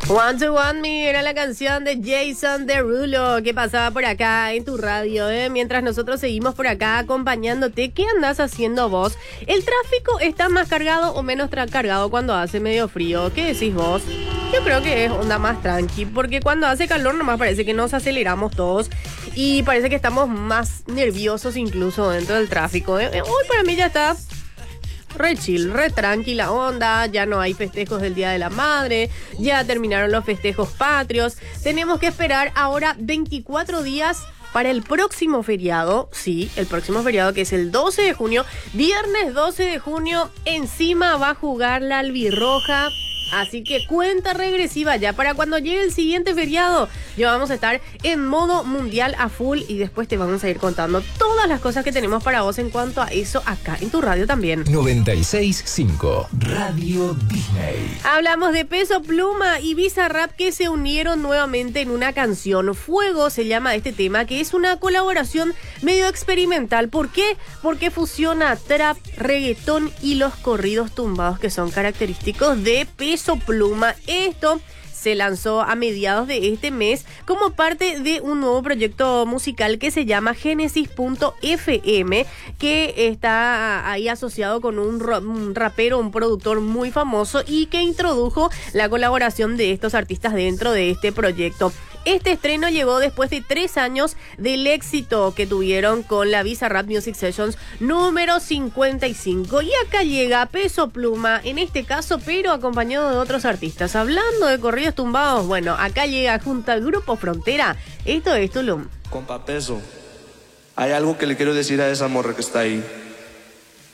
Want to Want Me era la canción de Jason Derulo que pasaba por acá en tu radio, mientras nosotros seguimos por acá acompañándote. ¿Qué andás haciendo vos? ¿El tráfico está más cargado o menos cargado cuando hace medio frío? ¿Qué decís vos? Yo creo que es onda más tranqui, porque cuando hace calor nomás parece que nos aceleramos todos y parece que estamos más nerviosos incluso dentro del tráfico. Hoy para mí ya está re chill, re tranquila onda, ya no hay festejos del Día de la Madre, ya terminaron los festejos patrios. Tenemos que esperar ahora 24 días para el próximo feriado. Sí, el próximo feriado, que es el 12 de junio, viernes 12 de junio, encima va a jugar la albirroja. Así que cuenta regresiva ya para cuando llegue el siguiente feriado. Ya vamos a estar en modo mundial a full y después te vamos a ir contando todas las cosas que tenemos para vos en cuanto a eso acá en tu radio también. 96.5 Radio Disney. Hablamos de Peso Pluma y Bizarrap que se unieron nuevamente en una canción. Fuego se llama este tema, que es una colaboración medio experimental. ¿Por qué? Porque fusiona trap, reggaetón y los corridos tumbados que son característicos de Peso Pluma. Esto se lanzó a mediados de este mes como parte de un nuevo proyecto musical que se llama Genesis.fm, que está ahí asociado con un rapero, un productor muy famoso y que introdujo la colaboración de estos artistas dentro de este proyecto. Este estreno llegó después de 3 años del éxito que tuvieron con la Bizarrap Music Sessions número 55. Y acá llega Peso Pluma, en este caso, pero acompañado de otros artistas. Hablando de corridos tumbados, bueno, acá llega junto al Grupo Frontera. Esto es Tulum. Compa Peso, hay algo que le quiero decir a esa morra que está ahí.